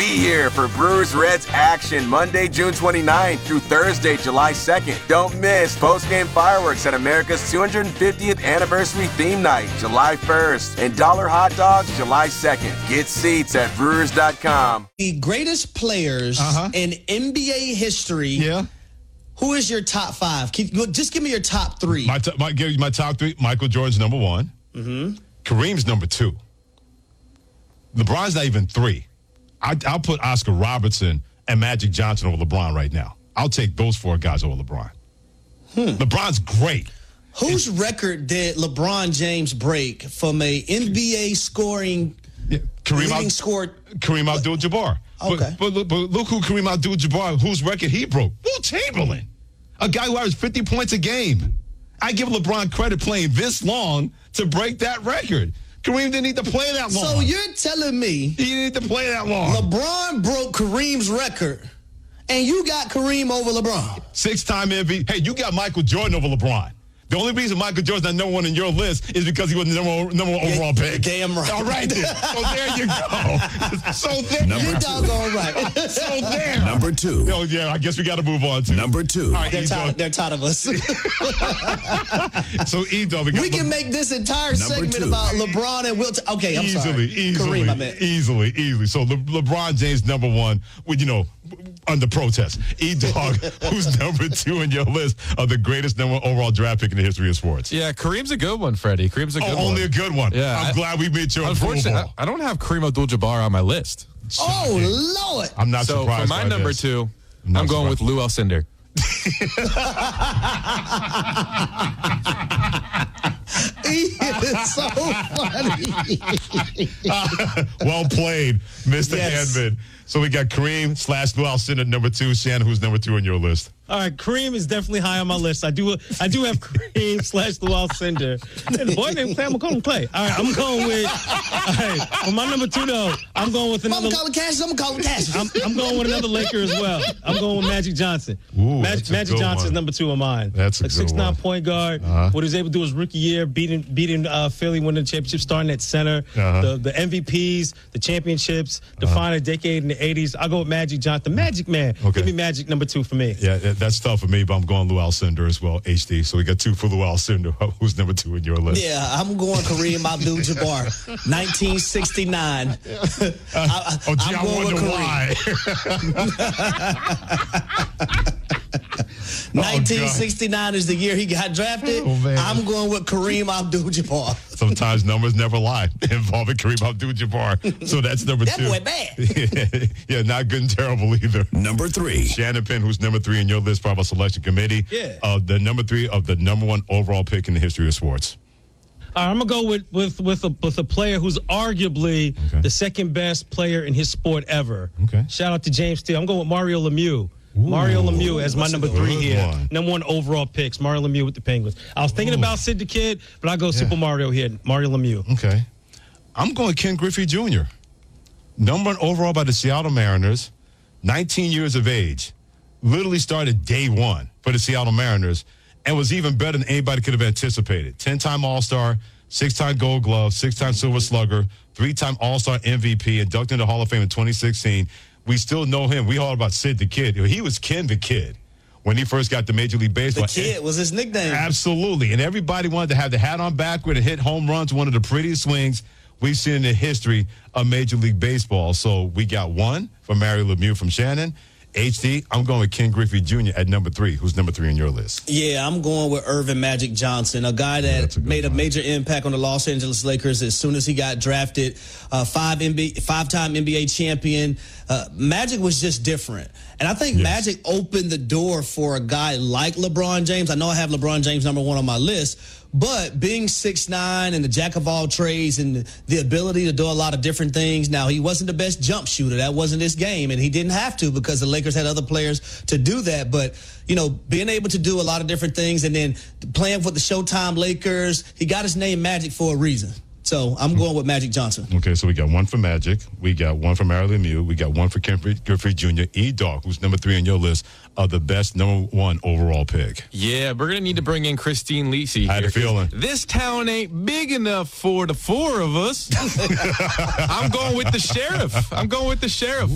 Be here for Brewers Reds action Monday, June 29th through Thursday, July 2nd. Don't miss post-game fireworks at America's 250th anniversary theme night, July 1st, and Dollar Hot Dogs, July 2nd. Get seats at Brewers.com. The greatest players in NBA history. Yeah. Who is your top five? Just give me your top three. My top three. Michael Jordan's number one. Mm-hmm. Kareem's number two. LeBron's not even three. I'll put Oscar Robertson and Magic Johnson over LeBron right now. I'll take those four guys over LeBron. LeBron's great. Whose record did LeBron James break from a NBA scoring leading score? Kareem Abdul-Jabbar. Okay. But look who Kareem Abdul-Jabbar, whose record he broke. Will Chamberlain. A guy who averaged 50 points a game. I give LeBron credit playing this long to break that record. Kareem didn't need to play that long. So you're telling me he didn't need to play that long. LeBron broke Kareem's record, and you got Kareem over LeBron. 6-time MVP. Hey, you got Michael Jordan over LeBron. The only reason Michael Jordan's not number one in your list is because he was the number one overall pick. Damn right. All right, then. So there you go. So there You're doggone right. So there. Number two. Oh, yeah, I guess we got to move on to Number two. All right, They're tired of us. So, E-Dog. We can make this entire segment about LeBron and Wilt. Okay, I'm sorry. Kareem, I meant. Easily. So, LeBron James, number one, under protest. E-Dog, who's number two in your list of the greatest number one overall draft pick in the history of sports? Yeah, Kareem's a good one, Freddie. Kareem's a good one. Only a good one. Yeah, I'm glad we made your unfortunately, approval. I don't have Kareem Abdul-Jabbar on my list. Oh, Lord. I'm not So surprised. for my number two, I'm going with Lou Alcindor. He is so funny. Well played, Mr. Yes. Edmond. So we got Kareem / Lou Alcindor, number two. Shannon, who's number two on your list? All right, Kareem is definitely high on my list. I do have Kareem / Lou Alcindor. And the boy named Clay, I'm going to call him Clay. All right, I'm going with, for my number two, though, I'm going with another. I'm going to call him Cassius. I'm going with another Laker as well. I'm going with Magic Johnson. Ooh, Magic good Johnson's one. number two on mine. That's a like good 6'9" one. point guard. What he was able to do his rookie year, beating Philly, winning the championship, starting at center. The MVPs, the championships, define a decade in the 80s. I'll go with Magic Johnson. The Magic Man. Okay. Give me Magic number two for me. Yeah, that's tough for me, but I'm going Lou Alcindor as well, HD. So we got two for Lou Alcindor. Who's number two in your list? Yeah, I'm going Kareem Abdul-Jabbar, 1969. I wonder why. 1969 is the year he got drafted. Oh, man. I'm going with Kareem Abdul-Jabbar. Sometimes numbers never lie involving Kareem Abdul-Jabbar. So that's number That two. boy bad. Yeah, not good and terrible either. Number three. Shannon Penn, who's number three in your list, part of our selection committee. Yeah. The number three of the number one overall pick in the history of sports. All right, I'm gonna go with a player who's arguably the second best player in his sport ever. Okay. Shout out to James Steele. I'm going with Mario Lemieux. Mario Lemieux as my number three here. one. Number one overall picks. Mario Lemieux with the Penguins. I was thinking about Sid the Kid, but I go Super Mario here. Mario Lemieux. Okay. I'm going Ken Griffey Jr. Number one overall by the Seattle Mariners, 19 years of age. Literally started day one for the Seattle Mariners and was even better than anybody could have anticipated. 10-time All-Star, 6-time Gold Glove, 6-time Silver Slugger, 3-time All-Star MVP, inducted into the Hall of Fame in 2016. We still know him. We heard about Sid the Kid. He was Ken the Kid when he first got to Major League Baseball. The Kid was his nickname. Absolutely. And everybody wanted to have the hat on backward and hit home runs, one of the prettiest swings we've seen in the history of Major League Baseball. So we got one from Mario Lemieux from Shannon. HD, I'm going with Ken Griffey Jr. at number three. Who's number three on your list? Yeah, I'm going with Irvin Magic Johnson, a guy that made a major impact on the Los Angeles Lakers as soon as he got drafted. Five-time NBA champion. Magic was just different. And I think Magic opened the door for a guy like LeBron James. I know I have LeBron James number one on my list, but being 6'9" and the jack of all trades and the ability to do a lot of different things. Now, he wasn't the best jump shooter. That wasn't his game, and he didn't have to because the Lakers had other players to do that. But, being able to do a lot of different things and then playing for the Showtime Lakers, he got his name Magic for a reason. So I'm going with Magic Johnson. Okay, so we got one for Magic. We got one for Mario Lemieux. We got one for Ken Griffey Jr. E-Dog, who's number three on your list of the best number one overall pick. Yeah, we're going to need to bring in Christine Lisi. I had a feeling. This town ain't big enough for the four of us. I'm going with the sheriff.